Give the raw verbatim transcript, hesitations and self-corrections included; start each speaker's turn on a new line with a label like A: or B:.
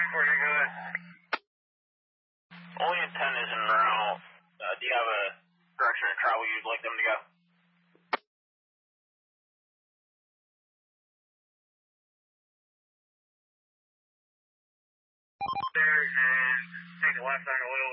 A: Only in ten is in route. Uh, do you have a direction of travel you'd like them to go? There and take the left on the oil